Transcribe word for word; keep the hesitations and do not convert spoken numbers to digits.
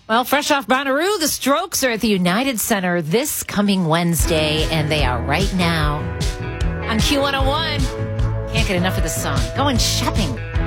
Well, fresh off Bonnaroo, the Strokes are at the United Center this coming Wednesday, and they are right now on Q one oh one. Can't get enough of this song. Going shopping.